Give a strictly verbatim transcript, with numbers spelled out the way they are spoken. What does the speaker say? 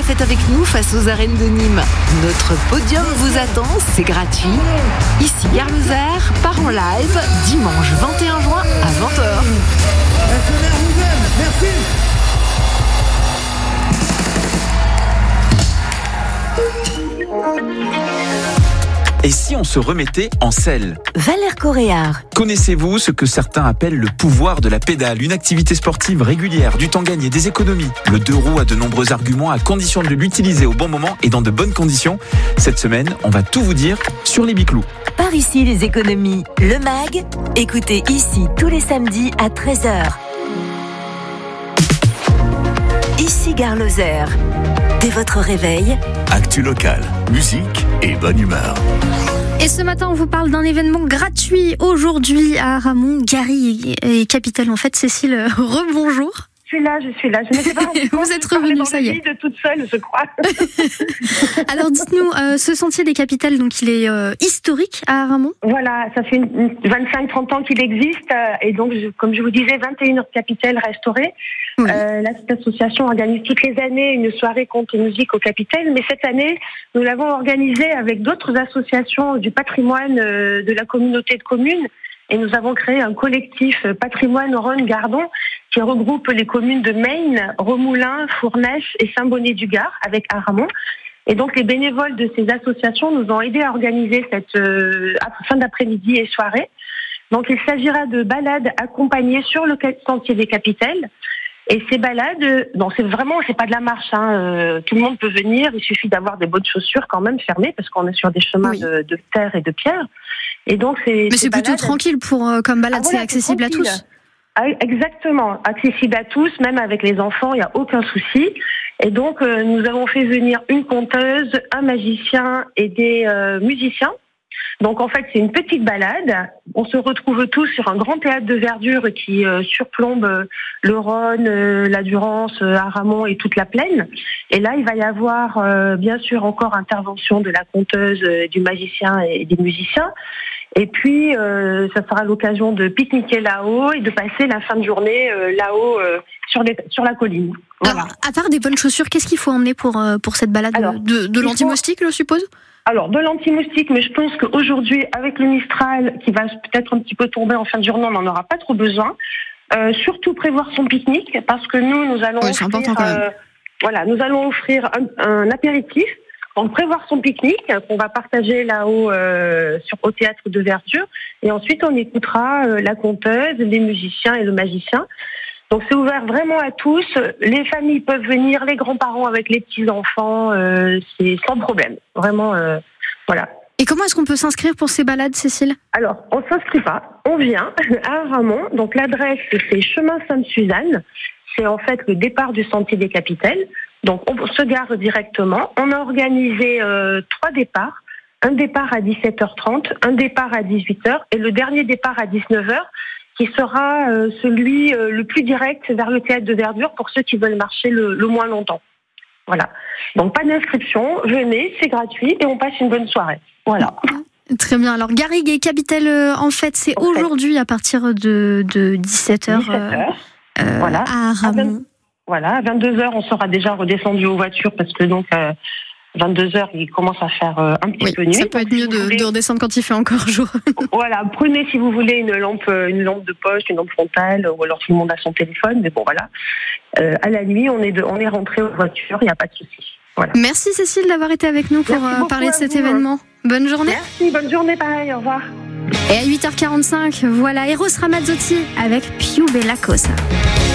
fête avec nous face aux arènes de Nîmes. Notre podium vous attend, c'est gratuit. Ici Gare Lozère part en live dimanche vingt et un juin à vingt heures. Actionnaire vous aime, merci. Et si on se remettait en selle ? Valère Coréard. Connaissez-vous ce que certains appellent le pouvoir de la pédale ? Une activité sportive régulière, du temps gagné, des économies. Le deux roues a de nombreux arguments à condition de l'utiliser au bon moment et dans de bonnes conditions. Cette semaine, on va tout vous dire sur les biclous. Par ici les économies, le mag. Écoutez ici tous les samedis à treize heures. Ici Gare Lozère. Dès votre réveil, actu locale, musique et bonne humeur. Et ce matin, on vous parle d'un événement gratuit aujourd'hui à Aramon, Gary et Capitale. En fait, Cécile, rebonjour. Je suis là, je suis là. Je ne sais pas. Vous êtes revenue, ça y est. De toute seule, je crois. Alors, dites-nous, euh, ce sentier des Capitales, donc il est euh, historique à Aramon. Voilà, ça fait vingt-cinq trente ans qu'il existe, euh, et donc, je, comme je vous disais, vingt et une capitales restaurées. Oui. Euh, là, cette association organise toutes les années une soirée conte et musique aux Capitales, mais cette année, nous l'avons organisée avec d'autres associations du patrimoine euh, de la communauté de communes. Et nous avons créé un collectif Patrimoine Rhône-Gardon qui regroupe les communes de Maine, Remoulins, Fournes et Saint-Bonnet-du-Gard avec Aramon. Et donc les bénévoles de ces associations nous ont aidés à organiser cette euh, fin d'après-midi et soirée. Donc il s'agira de balades accompagnées sur le sentier des Capitales. Et ces balades, bon, c'est vraiment, c'est pas de la marche, hein. Euh, tout le monde peut venir. Il suffit d'avoir des bonnes chaussures quand même fermées parce qu'on est sur des chemins oui. de, de terre et de pierre. Et donc c'est. Mais c'est plutôt balades, tranquille pour euh, comme balade, ah, voilà, c'est accessible c'est à tous. Ah, exactement, accessible à tous, même avec les enfants, il y a aucun souci. Et donc euh, nous avons fait venir une conteuse, un magicien et des euh, musiciens. Donc en fait c'est une petite balade, on se retrouve tous sur un grand théâtre de verdure qui euh, surplombe euh, le Rhône, euh, la Durance, euh, Aramon et toute la plaine. Et là il va y avoir euh, bien sûr encore intervention de la conteuse, euh, du magicien et des musiciens. Et puis euh, ça sera l'occasion de pique-niquer là-haut et de passer la fin de journée euh, là-haut euh, sur, les, sur la colline. Voilà. Alors, à part des bonnes chaussures, qu'est-ce qu'il faut emmener pour, euh, pour cette balade? Alors, de, de l'anti-moustique, faut... je suppose? Alors, de l'anti-moustique, mais je pense qu'aujourd'hui, avec le Mistral, qui va peut-être un petit peu tomber en fin de journée, on n'en aura pas trop besoin. Euh, surtout prévoir son pique-nique, parce que nous, nous allons oui, offrir, c'est important quand même. Euh, voilà, nous allons offrir un, un apéritif. Donc, prévoir son pique-nique, qu'on va partager là-haut euh, sur, au théâtre de verdure. Et ensuite, on écoutera euh, la conteuse, les musiciens et le magicien. Donc c'est ouvert vraiment à tous. Les familles peuvent venir, les grands-parents avec les petits-enfants, euh, c'est sans problème. Vraiment, euh, voilà. Et comment est-ce qu'on peut s'inscrire pour ces balades, Cécile? Alors, on ne s'inscrit pas. On vient à Aramon. Donc l'adresse, c'est chemin Sainte-Suzanne. C'est en fait le départ du sentier des Capitales. Donc on se gare directement. On a organisé euh, trois départs. Un départ à dix-sept heures trente, un départ à dix-huit heures et le dernier départ à dix-neuf heures. Qui sera euh, celui euh, le plus direct vers le théâtre de verdure pour ceux qui veulent marcher le, le moins longtemps. Voilà. Donc pas d'inscription, venez, c'est gratuit et on passe une bonne soirée. Voilà. Très bien. Alors Garrigue et Capitale, euh, en fait, c'est en aujourd'hui fait. À partir de, de dix-sept heures, dix-sept heures. Euh, euh, voilà. à Aramon. Voilà, à vingt-deux heures, on sera déjà redescendu aux voitures parce que donc euh, vingt-deux heures, il commence à faire euh, un petit oui, peu nuit. Ça peut être mieux si de, voulez... de redescendre quand il fait encore jour. Voilà, prenez si vous voulez une lampe, une lampe de poche, une lampe frontale, ou alors tout le monde a son téléphone. Mais bon, voilà. Euh, à la nuit, on est, de, on est rentré aux voitures, il n'y a pas de souci. Voilà. Merci Cécile d'avoir été avec nous pour euh, parler de cet vous, événement. Hein. Bonne journée. Merci, bonne journée, pareil, au revoir. Et à huit heures quarante-cinq, voilà Eros Ramazzotti avec Più Bella Cosa.